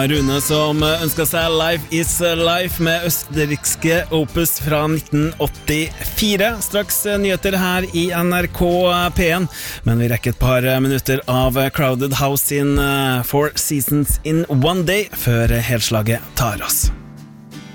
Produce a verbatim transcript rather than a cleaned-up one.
Rune som ønsket seg Life is Life med østerrikske Opus fra nitten åttifire. Straks nyheter her i N R K P en, men vi rekker et par minutter av Crowded House sin Four Seasons in One Day før helslaget tar oss.